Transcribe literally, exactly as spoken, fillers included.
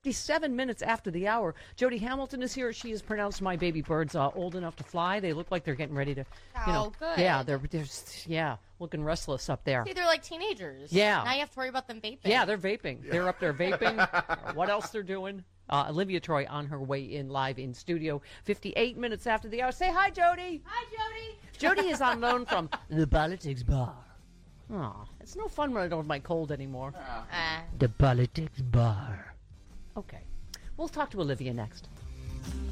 fifty-seven minutes after the hour. Jody Hamilton is here. She has pronounced my baby birds uh, old enough to fly. They look like they're getting ready to, you know. Oh, good. Yeah, they're, they're just, yeah, looking restless up there. See, they're like teenagers. Yeah. Now you have to worry about them vaping. Yeah, they're vaping. Yeah. They're up there vaping. What else they're doing? Uh, Olivia Troy on her way in live in studio, fifty-eight minutes after the hour. Say hi, Jody. Hi, Jody. Jody is on loan from the Politics Bar. Aw, it's no fun when I don't have my cold anymore. Uh. The Politics Bar. Okay. We'll talk to Olivia next.